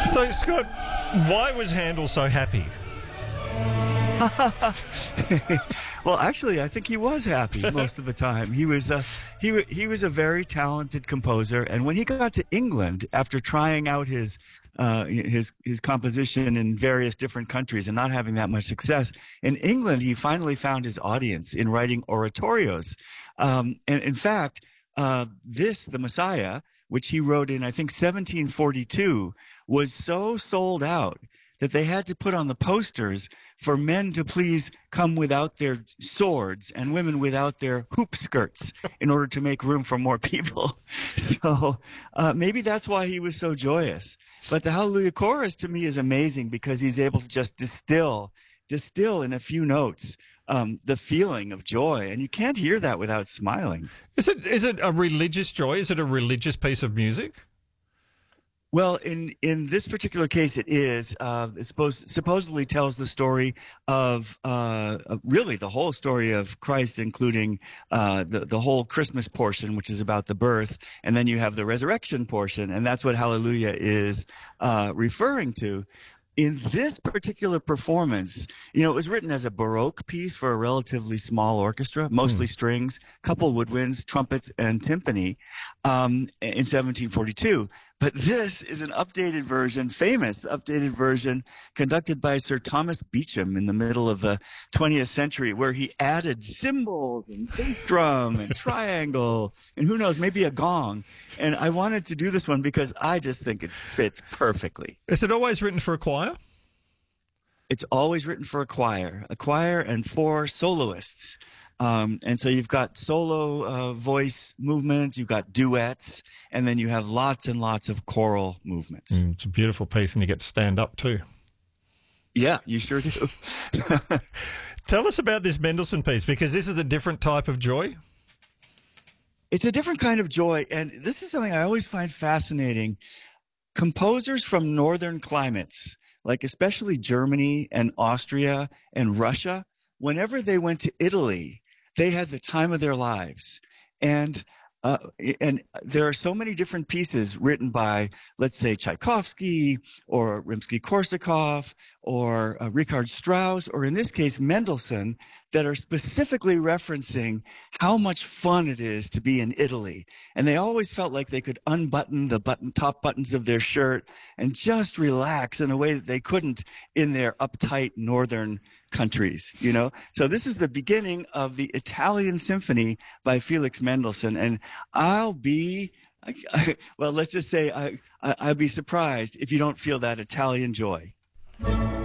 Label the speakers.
Speaker 1: So, Scott, why was Handel so happy?
Speaker 2: Well, actually, I think he was happy most of the time. He was a very talented composer, and when he got to England after trying out his composition in various different countries and not having that much success, in England he finally found his audience in writing oratorios. And in fact, the Messiah, which he wrote in I think 1742, was so sold out that they had to put on the posters for men to please come without their swords and women without their hoop skirts in order to make room for more people. So maybe that's why he was so joyous. But the Hallelujah Chorus to me is amazing because he's able to just distill in a few notes the feeling of joy. And you can't hear that without smiling.
Speaker 1: Is it a religious joy? Is it a religious piece of music?
Speaker 2: Well, in this particular case, it is. It supposedly tells the story of really the whole story of Christ, including the whole Christmas portion, which is about the birth, and then you have the resurrection portion, and that's what Hallelujah is referring to. In this particular performance, it was written as a Baroque piece for a relatively small orchestra, mostly strings, couple woodwinds, trumpets, and timpani in 1742. But this is an updated version, famous updated version, conducted by Sir Thomas Beecham in the middle of the 20th century, where he added cymbals and bass drum and triangle and who knows, maybe a gong. And I wanted to do this one because I just think it fits perfectly.
Speaker 1: Is it always written for a choir?
Speaker 2: It's always written for a choir and 4 soloists. And so you've got solo voice movements, you've got duets, and then you have lots and lots of choral movements.
Speaker 1: It's a beautiful piece, and you get to stand up too.
Speaker 2: Yeah, you sure do.
Speaker 1: Tell us about this Mendelssohn piece, because this is a different type of joy.
Speaker 2: It's a different kind of joy, and this is something I always find fascinating. Composers from northern climates, like especially Germany and Austria and Russia, whenever they went to Italy, they had the time of their lives. And there are so many different pieces written by, let's say, Tchaikovsky or Rimsky-Korsakov or Richard Strauss, or in this case, Mendelssohn, that are specifically referencing how much fun it is to be in Italy. And they always felt like they could unbutton the top buttons of their shirt and just relax in a way that they couldn't in their uptight northern countries, So this is the beginning of the Italian Symphony by Felix Mendelssohn, and I'll be surprised if you don't feel that Italian joy.